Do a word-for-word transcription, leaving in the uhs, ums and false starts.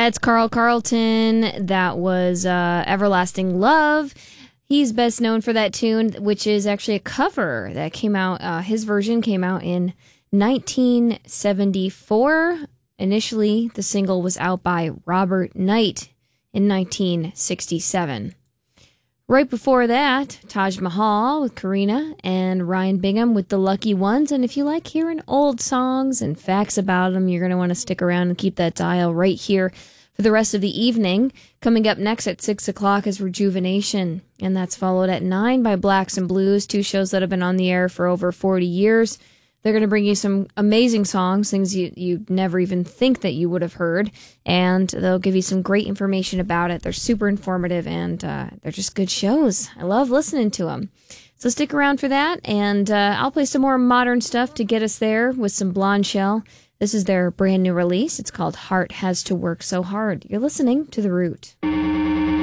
it's Carl Carlton. That was uh, Everlasting Love. He's best known for that tune, which is actually a cover that came out. Uh, his version came out in nineteen seventy-four. Initially, the single was out by Robert Knight in nineteen sixty-seven. Right before that, Taj Mahal with Karina and Ryan Bingham with The Lucky Ones. And if you like hearing old songs and facts about them, you're going to want to stick around and keep that dial right here for the rest of the evening. Coming up next at six o'clock is Rejuvenation, and that's followed at nine by Blacks and Blues, two shows that have been on the air for over forty years. They're going to bring you some amazing songs, things you, you'd never even think that you would have heard, and they'll give you some great information about it. They're super informative, and uh, they're just good shows. I love listening to them. So stick around for that, and uh, I'll play some more modern stuff to get us there with some Blonde Shell. This is their brand new release. It's called Heart Has to Work So Hard. You're listening to The Root.